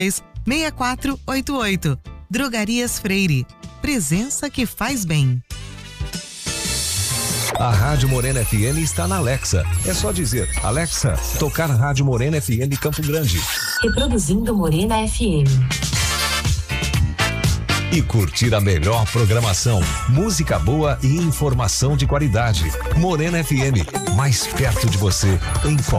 6488. Drogarias Freire. Presença que faz bem. A Rádio Morena FM está na Alexa. É só dizer, Alexa, tocar Rádio Morena FM Campo Grande. Reproduzindo Morena FM. E curtir a melhor programação, música boa e informação de qualidade. Morena FM, mais perto de você em qualquer